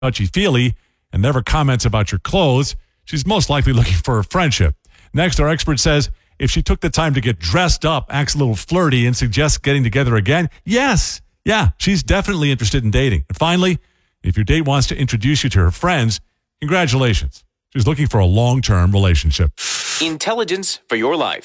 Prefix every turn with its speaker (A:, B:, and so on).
A: touchy-feely and never comments about your clothes, she's most likely looking for a friendship. Next, our expert says if she took the time to get dressed up, acts a little flirty, and suggests getting together again, yes, she's definitely interested in dating. And finally, if your date wants to introduce you to her friends, congratulations. She's looking for a long-term relationship.
B: Intelligence for your life.